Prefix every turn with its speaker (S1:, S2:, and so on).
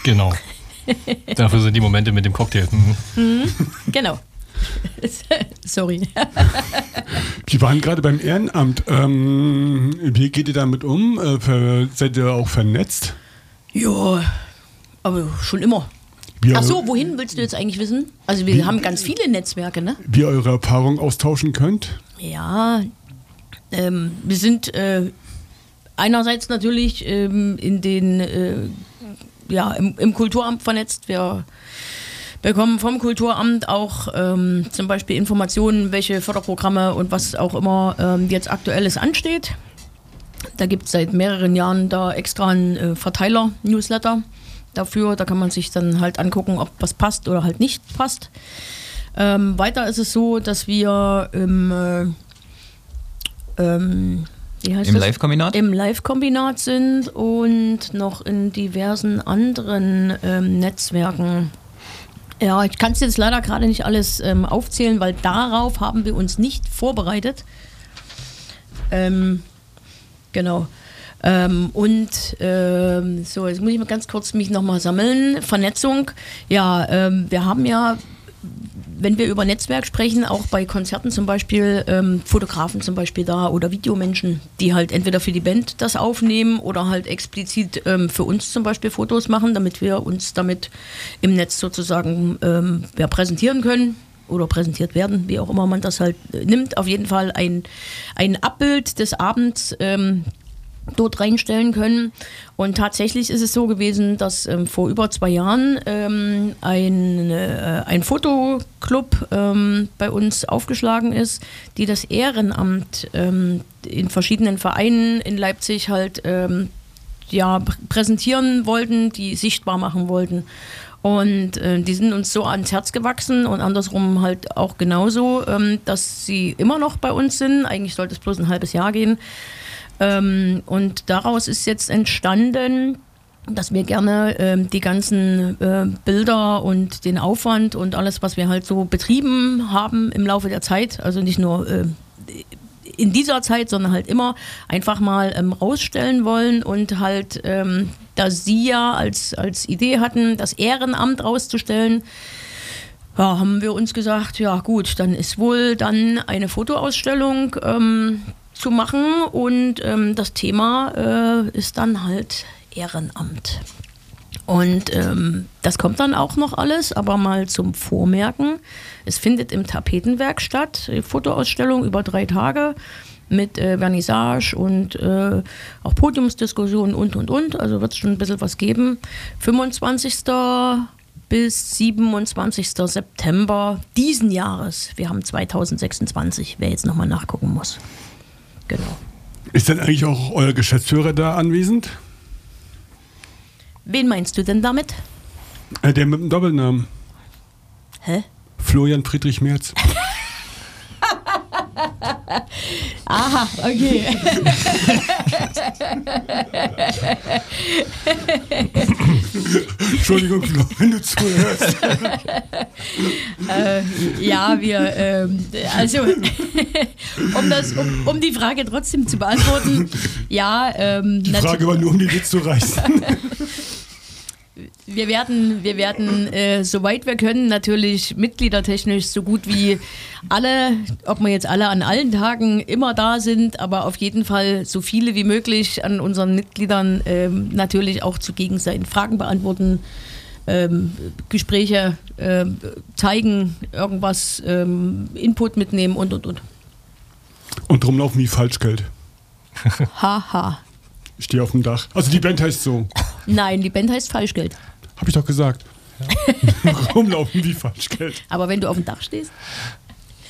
S1: Genau. Dafür sind die Momente mit dem Cocktail.
S2: Genau. Sorry.
S3: Wir waren gerade beim Ehrenamt. Wie geht ihr damit um? Seid ihr auch vernetzt?
S2: Ja, aber schon immer. Ach so, wohin willst du jetzt eigentlich wissen? Also wir haben ganz viele Netzwerke, ne?
S3: Wie ihr eure Erfahrungen austauschen könnt?
S2: Ja, wir sind einerseits natürlich in den, im Kulturamt vernetzt. Wir bekommen vom Kulturamt auch zum Beispiel Informationen, welche Förderprogramme und was auch immer jetzt Aktuelles ansteht. Da gibt es seit mehreren Jahren da extra einen Verteiler-Newsletter dafür. Da kann man sich dann halt angucken, ob was passt oder halt nicht passt. Weiter ist es so, dass wir im
S4: Live-Kombinat?
S2: Im Live-Kombinat sind und noch in diversen anderen Netzwerken. Ja, ich kann es jetzt leider gerade nicht alles aufzählen, weil darauf haben wir uns nicht vorbereitet. Genau. So, jetzt muss ich mal ganz kurz mich nochmal sammeln. Vernetzung. Ja, wir haben ja, wenn wir über Netzwerk sprechen, auch bei Konzerten zum Beispiel Fotografen zum Beispiel da oder Videomenschen, die halt entweder für die Band das aufnehmen oder halt explizit für uns zum Beispiel Fotos machen, damit wir uns damit im Netz sozusagen präsentieren können oder präsentiert werden, wie auch immer man das halt nimmt. Auf jeden Fall ein Abbild des Abends dort reinstellen können. Und tatsächlich ist es so gewesen, dass vor über 2 Jahren ein Fotoclub bei uns aufgeschlagen ist, die das Ehrenamt in verschiedenen Vereinen in Leipzig halt präsentieren wollten, die sichtbar machen wollten. Und die sind uns so ans Herz gewachsen und andersrum halt auch genauso, dass sie immer noch bei uns sind. Eigentlich sollte es bloß ein halbes Jahr gehen. Und daraus ist jetzt entstanden, dass wir gerne die ganzen Bilder und den Aufwand und alles, was wir halt so betrieben haben im Laufe der Zeit, also nicht nur in dieser Zeit, sondern halt immer einfach mal rausstellen wollen und halt, da Sie ja als Idee hatten, das Ehrenamt rauszustellen, ja, haben wir uns gesagt, ja gut, dann ist wohl dann eine Fotoausstellung zu machen und das Thema ist dann halt Ehrenamt. Und das kommt dann auch noch alles, aber mal zum Vormerken. Es findet im Tapetenwerk statt, die Fotoausstellung über 3 Tage mit Vernissage und auch Podiumsdiskussionen und. Also wird es schon ein bisschen was geben. 25. bis 27. September diesen Jahres. Wir haben 2026, wer jetzt nochmal nachgucken muss. Genau.
S3: Ist denn eigentlich auch euer Geschäftsführer da anwesend?
S2: Wen meinst du denn damit?
S3: Der mit dem Doppelnamen.
S2: Hä?
S3: Florian Friedrich Merz.
S2: Aha, okay.
S3: Entschuldigung, Flo, wenn du zuhörst.
S2: Also, um die Frage trotzdem zu beantworten, ja.
S3: Die Frage war nur, um die Witz zu reißen.
S2: Wir werden soweit wir können, natürlich mitgliedertechnisch so gut wie alle, ob wir jetzt alle an allen Tagen immer da sind, aber auf jeden Fall so viele wie möglich an unseren Mitgliedern natürlich auch zugegen sein, Fragen beantworten, Gespräche zeigen, irgendwas, Input mitnehmen und.
S3: Und rumlaufen wie Falschgeld.
S2: Haha.
S3: Ich stehe auf dem Dach. Also die Band heißt so.
S2: Nein, die Band heißt Falschgeld.
S3: Hab ich doch gesagt. Ja. Rumlaufen wie Falschgeld.
S2: Aber wenn du auf dem Dach stehst?